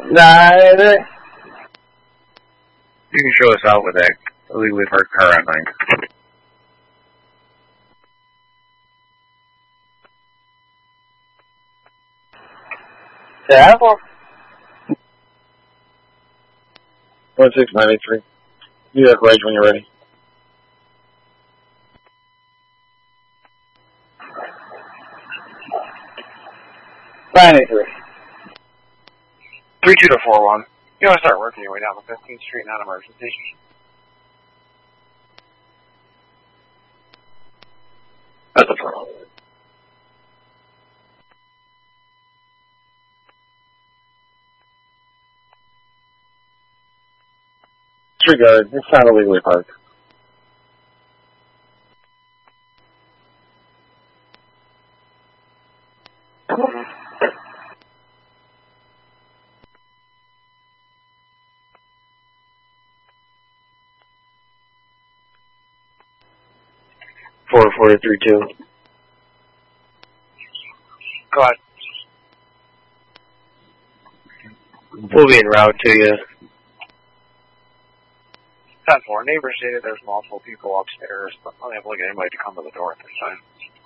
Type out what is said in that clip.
Neither. You can show us out with that illegally parked car on 9th. Yeah? 1693. You have right when you're ready. '93. 32-41. You want to start working your way down the 15th Street, not emergency. That's a problem. Disregard. It's not illegally parked. Go ahead. We'll be en route to you. 10-4. Neighbors stated there's multiple people upstairs, but unable to get anybody to come to the door at this time.